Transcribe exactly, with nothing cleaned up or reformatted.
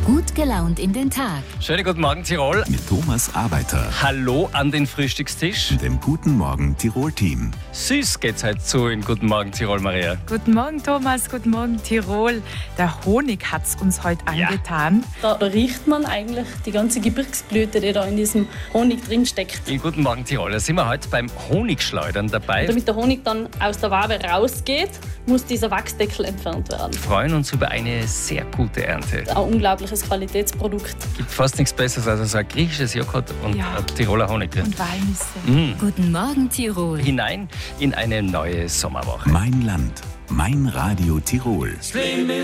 Gut gelaunt in den Tag. Schönen guten Morgen, Tirol. Mit Thomas Arbeiter Hallo an den Frühstückstisch. und dem Guten Morgen Tirol-Team. Süß geht's heute zu in Guten Morgen, Tirol, Maria. Guten Morgen, Thomas. Guten Morgen, Tirol. Der Honig hat's uns heute Ja. angetan. Da riecht man eigentlich die ganze Gebirgsblüte, die da in diesem Honig drin steckt. In Guten Morgen, Tirol. Da sind wir heute beim Honigschleudern dabei. Damit der Honig dann aus der Wabe rausgeht, muss dieser Wachsdeckel entfernt werden. Wir freuen uns über eine sehr gute Ernte. Ein unglaubliches Qualitätsprodukt. Gibt fast nichts Besseres als so ein griechisches Joghurt und Ja. ein Tiroler Honig drin. Und Walnüsse. Mm. Guten Morgen, Tirol. Hinein in eine neue Sommerwoche. Mein Land, mein Radio Tirol.